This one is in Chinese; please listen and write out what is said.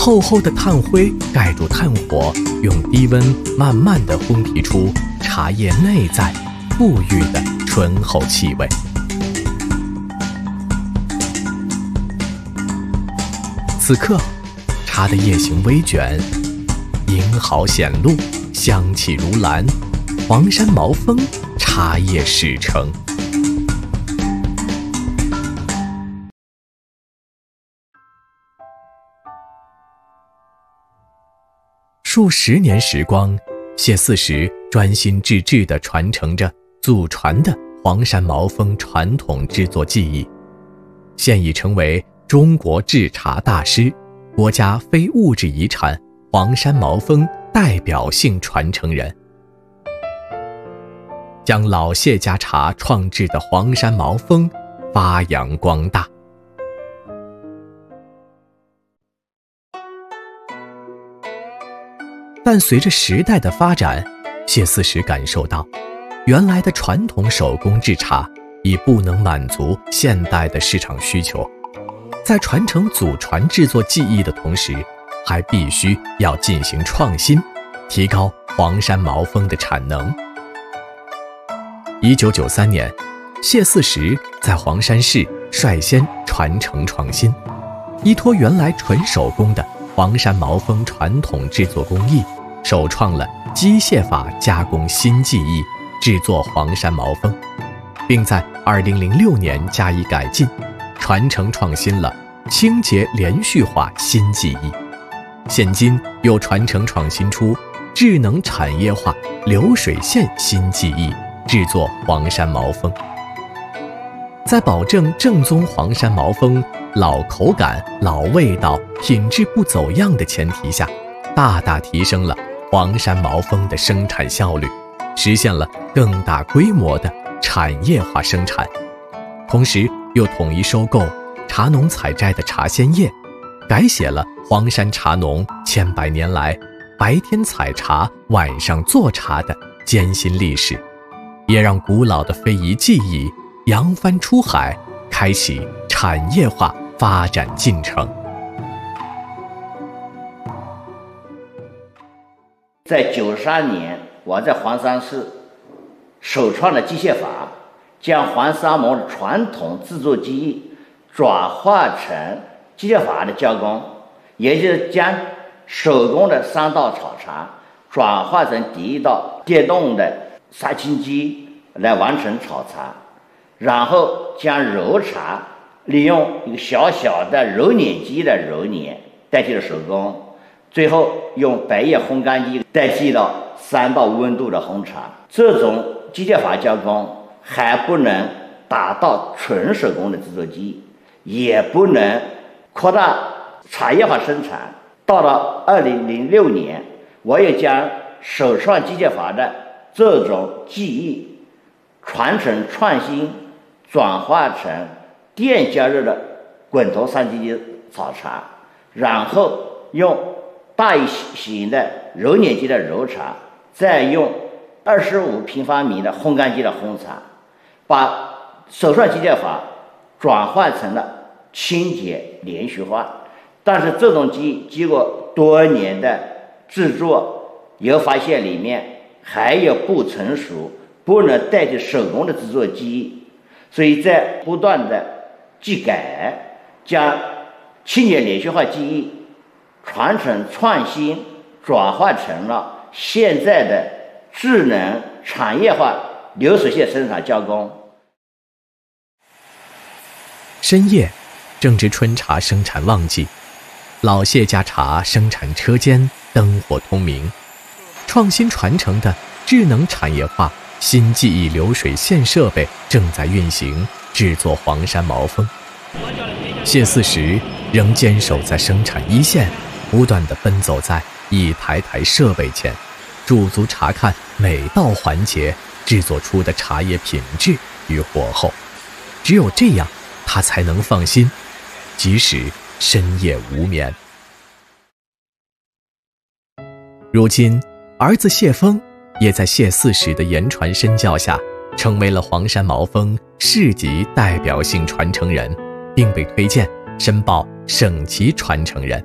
厚厚的炭灰盖住炭火，用低温慢慢地烘提出茶叶内在馥郁的醇厚气味。此刻，茶的叶形微卷，银毫显露，香气如兰，黄山毛峰茶叶始成。数十年时光，谢四时专心致志地传承着祖传的黄山毛峰传统制作技艺，现已成为中国制茶大师、国家非物质遗产黄山毛峰代表性传承人，将老谢家茶创制的黄山毛峰发扬光大。但随着时代的发展，谢四时感受到，原来的传统手工制茶已不能满足现代的市场需求，在传承祖传制作技艺的同时，还必须要进行创新，提高黄山毛峰的产能。1993年，谢四时在黄山市率先传承创新，依托原来纯手工的黄山毛峰传统制作工艺，首创了机械法加工新技艺，制作黄山毛峰，并在2006年加以改进，传承创新了清洁连续化新技艺。现今又传承创新出智能产业化流水线新技艺，制作黄山毛峰。在保证正宗黄山毛峰老口感、老味道、品质不走样的前提下，大大提升了黄山毛峰的生产效率，实现了更大规模的产业化生产。同时又统一收购茶农采摘的茶鲜叶，改写了黄山茶农千百年来白天采茶、晚上做茶的艰辛历史，也让古老的非遗技艺扬帆出海，开启产业化发展进程。 在93年，我在黄山市首创了机械法，将黄山毛的传统制作技艺转化成机械法的加工，也就是将手工的3道炒茶转化成第一道电动的杀青机来完成炒茶，然后将揉茶利用一个小小的揉捻机的揉捻代替了手工，最后用白叶烘干机代替了3道温度的烘茶。这种机械法加工还不能达到纯手工的制作技艺，也不能扩大产业化生产。到了2006年，我也将首创机械法的这种技艺传承创新，转化成电加热的滚头杀青机炒茶，然后用大型的揉捻机的揉茶，再用25平方米的烘干机的烘茶，把首创机械法转换成了清洁连续化。但是这种技艺经过多年的制作，又发现里面还有不成熟、不能代替手工的制作技艺，所以在不断的技改，将清洁连续化技艺传承创新，转化成了现在的智能产业化流水线生产加工。 深夜正值春茶生产旺季，老谢家茶生产车间灯火通明，创新传承的智能产业化新技艺流水线设备正在运行，制作黄山毛峰。谢四时仍坚守在生产一线，不断地奔走在一台台设备前，驻足查看每道环节制作出的茶叶品质与火候。只有这样，他才能放心，即使深夜无眠。如今，儿子谢峰也在谢四时的言传身教下，成为了黄山毛峰市级代表性传承人，并被推荐申报省级传承人。